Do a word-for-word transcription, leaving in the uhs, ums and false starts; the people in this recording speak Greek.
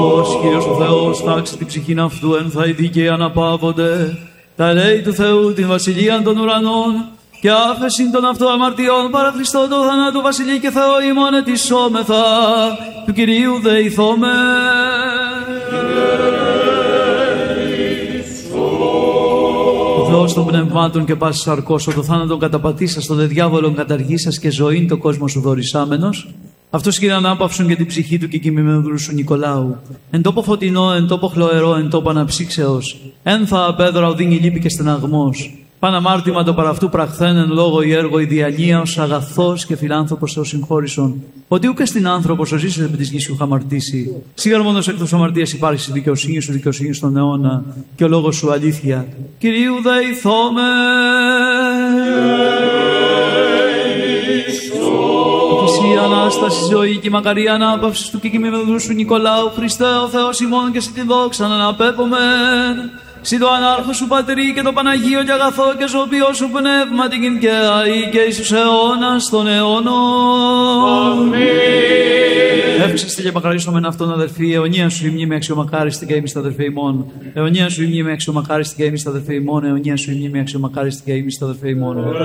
Ως Κύριος ο Θεός τάξει την ψυχήν αυτού εν θα η δίκαιοι αναπαύονται. Τα ελέη του Θεού την βασιλείαν των ουρανών και άφεσιν των αυτού αμαρτιών παρά Χριστό το θανάτου βασιλεί και Θεό ημών ετισόμεθα του Κυρίου δεηθώμε. Ο Θεός των πνευμάτων και πάσης σαρκός, ο το θάνατον καταπατήσας, το δε διάβολον καταργήσας και ζωήν το κόσμο σου δωρησάμενος, αυτός Κύριε ανάπαυσον και την ψυχή του και κοιμημένου σου Νικολάου. Εν τόπο φωτεινό, εν τόπο χλωερό, εν τόπο αναψύξεως, ένθα απέδρα οδύνη λύπη και στεναγμός. Παναμάρτημα το παραυτού πραχθέν εν λόγω η έργο η διαλία ως αγαθός και φιλάνθρωπος Θεός συγχώρησον. Ότι ούκ εστιν άνθρωπος ο ζήσιος επί της γης σου χαμαρτήσει. Σίγαρα μόνος εκτός αμαρτίας υπάρχει η δικαιοσύνη σου, δικαιοσύνη στον αιώνα και ο λόγος σου αλήθεια. Κυρίου δεηθώμε. Εσύ Ανάσταση ζωή και μακαρία ανάπαυση του και κοιμημένου σου Νικολάου Χριστέ ο Θεός ημών και σε την δόξα να αναπέπομεν. Συ το ανάρχο σου Πατρί και το Παναγίο και αγαθό και ζωοποιό σου πνεύμα την και αή και εις τους αιώνας των αιώνων. Αμήν. Εύξεστη και μακαρίστομεν αυτόν αδερφοί, αιωνία σου η μνήμη αξιομακάριστη και ημίς τα αδερφέ ημών. Αιωνία σου η μνήμη αξιομακάριστη και ημίς τα αδερφέ ημών. Αιωνία σου η μνήμη αξιομακάριστη και ημίς τα αδερφέ ημών.